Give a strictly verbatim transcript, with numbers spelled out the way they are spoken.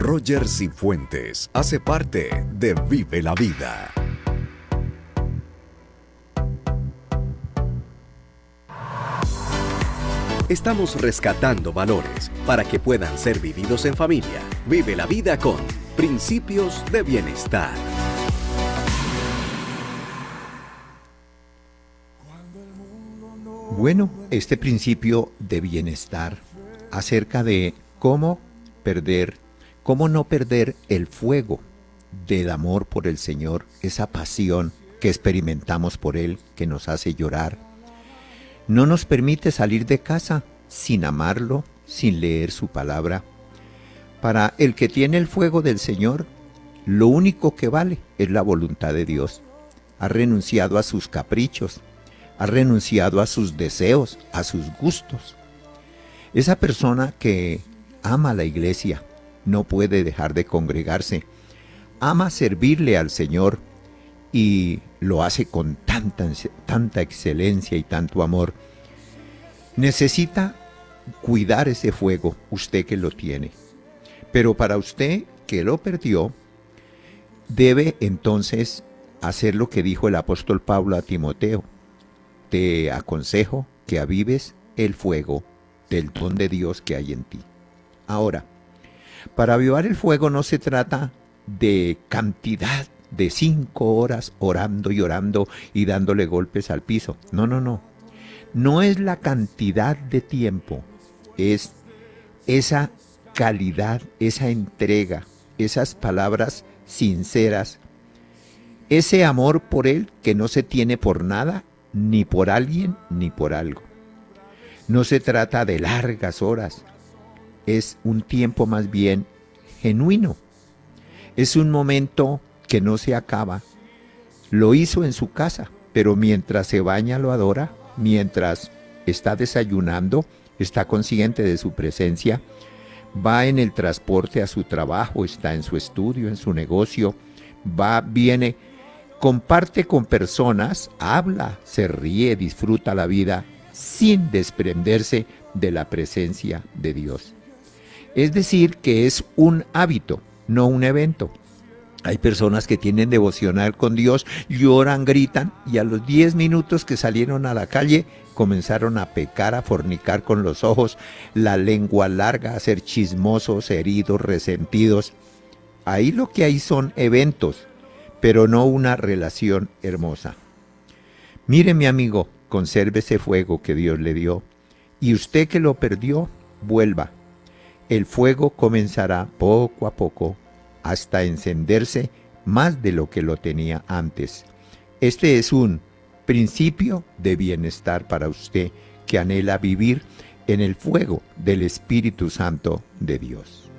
Roger Cifuentes hace parte de Vive la Vida. Estamos rescatando valores para que puedan ser vividos en familia. Vive la vida con Principios de Bienestar. Bueno, este principio de bienestar acerca de cómo perder, cómo no perder el fuego del amor por el Señor, esa pasión que experimentamos por Él, que nos hace llorar, no nos permite salir de casa sin amarlo, sin leer su palabra. Para el que tiene el fuego del Señor, lo único que vale es la voluntad de Dios. Ha renunciado a sus caprichos, ha renunciado a sus deseos, a sus gustos. Esa persona que ama la iglesia no puede dejar de congregarse, ama servirle al Señor y lo hace con tanta, tanta excelencia y tanto amor. Necesita cuidar ese fuego, usted que lo tiene. Pero para usted que lo perdió, debe entonces hacer lo que dijo el apóstol Pablo a Timoteo. Te aconsejo que avives el fuego del don de Dios que hay en ti. Ahora, para avivar el fuego no se trata de cantidad de cinco horas orando y orando y dándole golpes al piso. No, no, no. No es la cantidad de tiempo, es esa calidad, esa entrega, esas palabras sinceras, ese amor por Él que no se tiene por nada, ni por alguien, ni por algo. No se trata de largas horas, es un tiempo más bien genuino. Es un momento que no se acaba. Lo hizo en su casa, pero mientras se baña lo adora, mientras está desayunando, está consciente de su presencia, va en el transporte a su trabajo, está en su estudio, en su negocio, va, viene, comparte con personas, habla, se ríe, disfruta la vida sin desprenderse de la presencia de Dios. Es decir, que es un hábito, no un evento. Hay personas que tienen devocional con Dios, lloran, gritan, y a los diez minutos que salieron a la calle, comenzaron a pecar, a fornicar con los ojos, la lengua larga, a ser chismosos, heridos, resentidos. Ahí lo que hay son eventos, pero no una relación hermosa. Mire, mi amigo, conserve ese fuego que Dios le dio, y usted que lo perdió, vuelva. El fuego comenzará poco a poco hasta encenderse más de lo que lo tenía antes. Este es un principio de bienestar para usted que anhela vivir en el fuego del Espíritu Santo de Dios.